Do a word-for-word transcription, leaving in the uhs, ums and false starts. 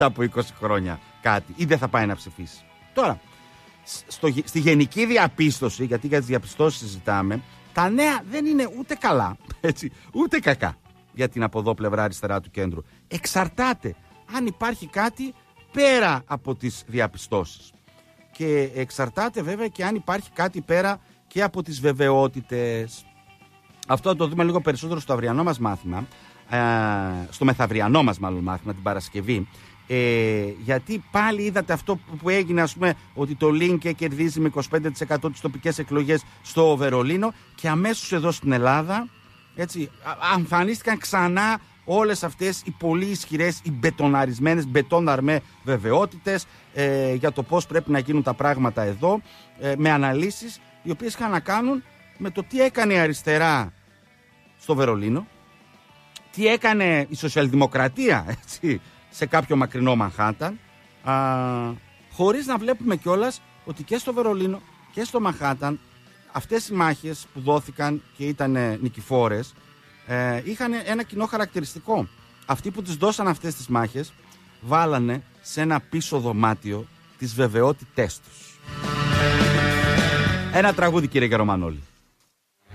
από είκοσι χρόνια κάτι ή δεν θα πάει να ψηφίσει. Τώρα, στο, στη γενική διαπίστωση, γιατί για τις διαπιστώσεις συζητάμε, τα νέα δεν είναι ούτε καλά, έτσι, ούτε κακά για την από εδώ πλευρά αριστερά του κέντρου. Εξαρτάται αν υπάρχει κάτι πέρα από τις διαπιστώσεις. Και εξαρτάται βέβαια και αν υπάρχει κάτι πέρα και από τις βεβαιότητες. Αυτό θα το δούμε λίγο περισσότερο στο αυριανό μας μάθημα, ε, στο μεθαυριανό μας μάλλον μάθημα την Παρασκευή. Ε, γιατί πάλι είδατε αυτό που έγινε, ας πούμε, ότι το Λίνκε κερδίζει με είκοσι πέντε τοις εκατό τις τοπικές εκλογές στο Βερολίνο και αμέσως εδώ στην Ελλάδα, έτσι, εμφανίστηκαν ξανά όλες αυτές οι πολύ ισχυρές, οι μπετοναρισμένες, μπετοναρμέ βεβαιότητες ε, για το πώς πρέπει να γίνουν τα πράγματα εδώ, ε, με αναλύσεις οι οποίες είχαν να κάνουν με το τι έκανε η αριστερά στο Βερολίνο, τι έκανε η σοσιαλδημοκρατία, έτσι, σε κάποιο μακρινό Μανχάταν, α, χωρίς να βλέπουμε κιόλας ότι και στο Βερολίνο και στο Μανχάταν αυτές οι μάχες που δόθηκαν και ήταν ε, νικηφόρες, ε, είχαν ένα κοινό χαρακτηριστικό. Αυτοί που τις δώσαν αυτές τις μάχες βάλανε σε ένα πίσω δωμάτιο τις βεβαιότητές τους. Ένα τραγούδι, κύριε Γερομανόλη.